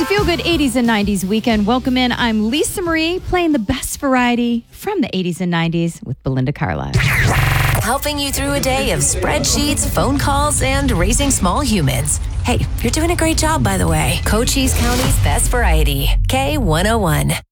a feel-good 80s and 90s weekend. Welcome in. I'm Lisa Marie, playing the best variety from the 80s and 90s with Belinda Carlisle. Helping you through a day of spreadsheets, phone calls, and raising small humans. Hey, you're doing a great job, by the way. Cochise County's best variety, K101.